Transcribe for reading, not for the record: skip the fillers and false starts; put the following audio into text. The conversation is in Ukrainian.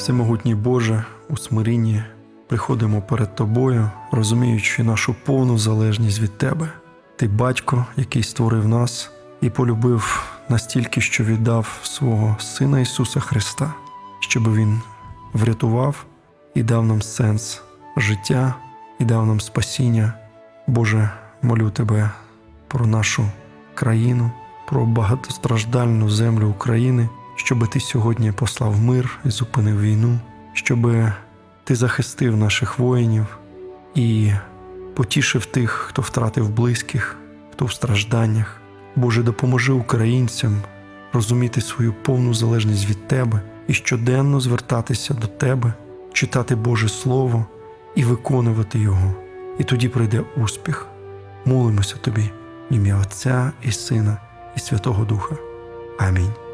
Всемогутній Боже, у смирінні приходимо перед Тобою, розуміючи нашу повну залежність від Тебе. Ти Батько, який створив нас і полюбив настільки, що віддав свого Сина Ісуса Христа, щоб Він врятував і дав нам сенс життя, і дав нам спасіння. Боже, молю Тебе про нашу країну, про багатостраждальну землю України, щоб Ти сьогодні послав мир і зупинив війну, щоб Ти захистив наших воїнів і потішив тих, хто втратив близьких, хто в стражданнях. Боже, допоможи українцям розуміти свою повну залежність від Тебе і щоденно звертатися до Тебе, читати Боже Слово і виконувати Його. І тоді прийде успіх. Молимося Тобі в ім'я Отця і Сина і Святого Духа. Амінь.